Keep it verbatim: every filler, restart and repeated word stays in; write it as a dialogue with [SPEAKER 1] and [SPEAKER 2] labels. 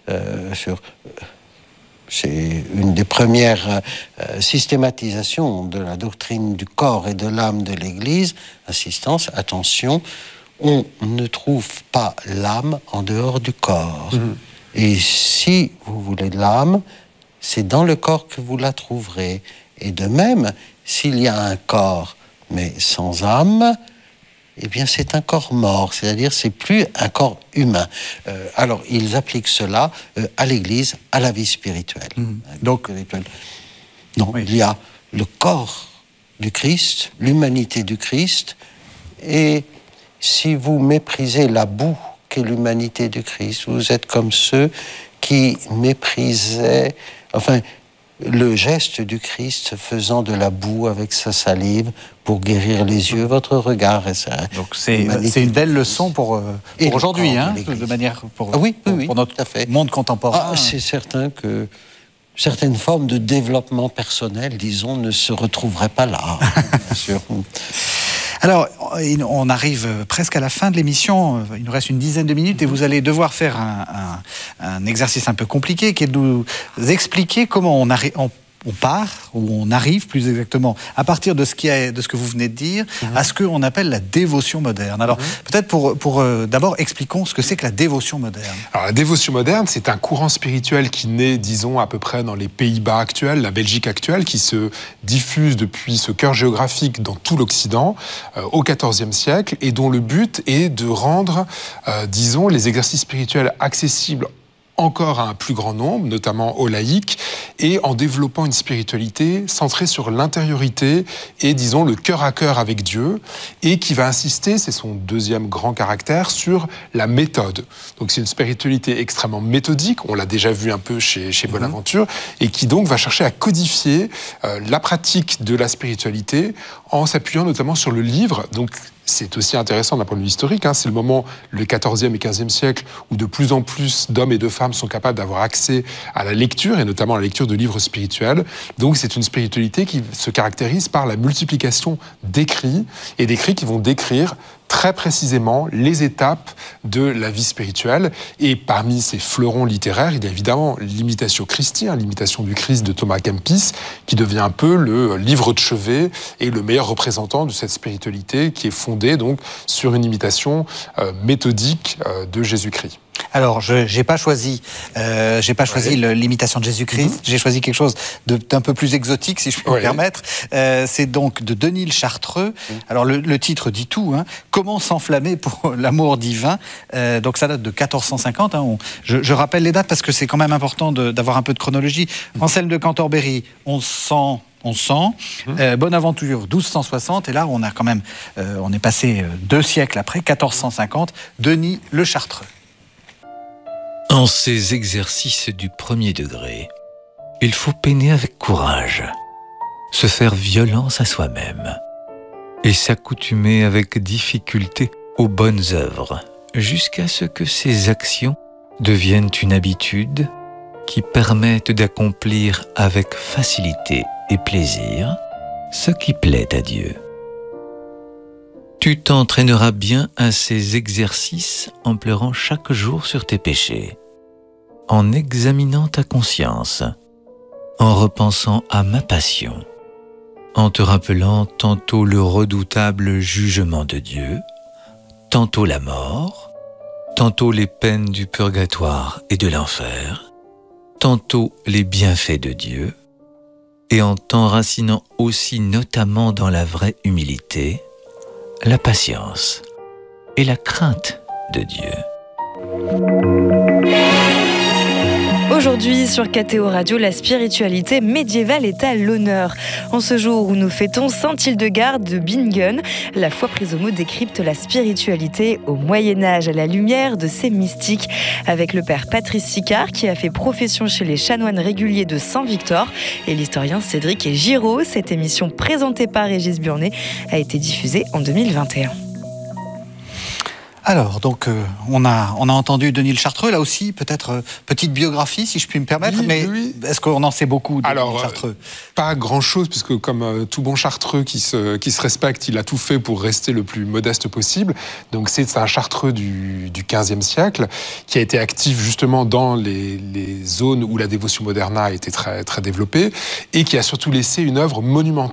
[SPEAKER 1] euh, sur... C'est une des premières euh, systématisations de la doctrine du corps et de l'âme de l'Église. Insistance, attention, on ne trouve pas l'âme en dehors du corps. Mmh. Et si vous voulez de l'âme, c'est dans le corps que vous la trouverez. Et de même, s'il y a un corps, mais sans âme, eh bien, c'est un corps mort, c'est-à-dire c'est plus un corps humain. Euh, alors, ils appliquent cela euh, à l'Église, à la vie spirituelle.
[SPEAKER 2] Mmh. Donc,
[SPEAKER 1] spirituelle. Non,
[SPEAKER 2] oui.
[SPEAKER 1] Il y a le corps du Christ, l'humanité du Christ, et si vous méprisez la boue qu'est l'humanité du Christ, vous êtes comme ceux qui méprisaient, enfin, le geste du Christ faisant de la boue avec sa salive pour guérir les yeux, votre regard. Et ça,
[SPEAKER 2] donc c'est, c'est une belle leçon pour, pour aujourd'hui, hein,
[SPEAKER 1] de,
[SPEAKER 2] de manière pour,
[SPEAKER 1] ah oui, oui, oui,
[SPEAKER 2] pour notre
[SPEAKER 1] tout à fait.
[SPEAKER 2] monde contemporain.
[SPEAKER 1] Ah, c'est certain que certaines formes de développement personnel, disons, ne se retrouveraient pas là, bien sûr.
[SPEAKER 2] Alors, on arrive presque à la fin de l'émission, il nous reste une dizaine de minutes et vous allez devoir faire un, un, un exercice un peu compliqué qui est de nous expliquer comment on, arri- on, on part, ou on arrive plus exactement, à partir de ce, qui est, de ce que vous venez de dire, mmh. à ce qu'on appelle la dévotion moderne. Alors, mmh. peut-être pour, pour euh, d'abord, expliquons ce que c'est que la dévotion moderne.
[SPEAKER 3] Alors, la dévotion moderne, c'est un courant spirituel qui naît, disons, à peu près dans les Pays-Bas actuels, la Belgique actuelle, qui se diffuse depuis ce cœur géographique dans tout l'Occident, euh, au quatorzième siècle, et dont le but est de rendre, euh, disons, les exercices spirituels accessibles encore à un plus grand nombre, notamment aux laïcs, et en développant une spiritualité centrée sur l'intériorité et, disons, le cœur à cœur avec Dieu, et qui va insister, c'est son deuxième grand caractère, sur la méthode. Donc c'est une spiritualité extrêmement méthodique, on l'a déjà vu un peu chez, chez Bonaventure, et qui donc va chercher à codifier euh, la pratique de la spiritualité en s'appuyant notamment sur le livre. Donc c'est aussi intéressant d'un point de vue historique, hein. C'est le moment, le quatorzième et quinzième siècle, où de plus en plus d'hommes et de femmes sont capables d'avoir accès à la lecture, et notamment à la lecture de livres spirituels. Donc c'est une spiritualité qui se caractérise par la multiplication d'écrits, et d'écrits qui vont décrire très précisément les étapes de la vie spirituelle. Et parmi ces fleurons littéraires, il y a évidemment l'Imitatio Christi, hein, l'imitation du Christ de Thomas Kempis, qui devient un peu le livre de chevet et le meilleur représentant de cette spiritualité qui est fondée donc sur une imitation euh, méthodique euh, de Jésus-Christ.
[SPEAKER 2] Alors, je j'ai pas choisi, euh, j'ai pas choisi ouais. l'imitation de Jésus-Christ. Mmh. J'ai choisi quelque chose de, d'un peu plus exotique, si je peux ouais. me permettre. Euh, c'est donc de Denis le Chartreux. Mmh. Alors, le, le titre dit tout. Hein. Comment s'enflammer pour l'amour divin. Euh, donc, ça date de quatorze cent cinquante. Hein. On, je, je rappelle les dates parce que c'est quand même important de, d'avoir un peu de chronologie. Mmh. Anselme de Cantorbéry, onze cents. On sent, euh, Bonaventure, douze cent soixante, et là on a quand même, euh, on est passé deux siècles après, quatorze cent cinquante, Denis le Chartreux.
[SPEAKER 4] En ces exercices du premier degré, il faut peiner avec courage, se faire violence à soi-même et s'accoutumer avec difficulté aux bonnes œuvres, jusqu'à ce que ces actions deviennent une habitude qui permette d'accomplir avec facilité et plaisir ce qui plaît à Dieu. Tu t'entraîneras bien à ces exercices en pleurant chaque jour sur tes péchés, en examinant ta conscience, en repensant à ma passion, en te rappelant tantôt le redoutable jugement de Dieu, tantôt la mort, tantôt les peines du purgatoire et de l'enfer, tantôt les bienfaits de Dieu, et en t'enracinant aussi notamment dans la vraie humilité, la patience et la crainte de Dieu.
[SPEAKER 5] Aujourd'hui, sur K T O Radio, la spiritualité médiévale est à l'honneur. En ce jour où nous fêtons Saint Hildegarde de Bingen, la foi prise au mot décrypte la spiritualité au Moyen-Âge à la lumière de ces mystiques, avec le père Patrice Sicard qui a fait profession chez les chanoines réguliers de Saint-Victor et l'historien Cédric Giraud. Cette émission présentée par Régis Burnet a été diffusée en deux mille vingt et un.
[SPEAKER 2] Alors, donc, euh, on, a, on a entendu Denis le Chartreux, là aussi, peut-être euh, petite biographie, si je puis me permettre,
[SPEAKER 3] oui,
[SPEAKER 2] mais
[SPEAKER 3] oui.
[SPEAKER 2] Est-ce qu'on en sait beaucoup de
[SPEAKER 3] Alors,
[SPEAKER 2] Denis Chartreux ?
[SPEAKER 3] euh, pas grand-chose, puisque comme euh, tout bon Chartreux qui se, qui se respecte, il a tout fait pour rester le plus modeste possible. Donc, c'est un Chartreux du, du quinzième siècle, qui a été actif justement dans les, les zones où la dévotion moderna a été très, très développée, et qui a surtout laissé une œuvre monumentale